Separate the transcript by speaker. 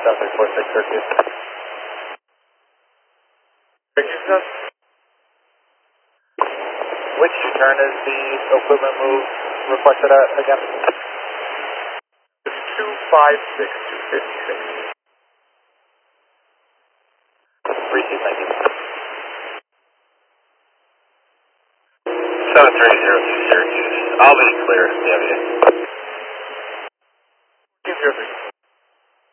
Speaker 1: 746 Richardson? Which turn is the equipment move reflected at again? 256256. Receive, thank you.
Speaker 2: 7302 Syracuse. I'll be clear. Yeah, yeah.